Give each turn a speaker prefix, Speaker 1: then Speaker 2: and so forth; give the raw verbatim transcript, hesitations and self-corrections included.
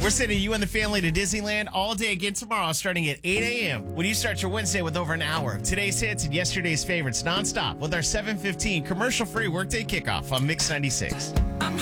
Speaker 1: We're sending you and the family to Disneyland all day again tomorrow, starting at eight a.m. When you start your Wednesday with over an hour of today's hits and yesterday's favorites nonstop with our seven fifteen commercial-free workday kickoff on Mix ninety-six.
Speaker 2: I'm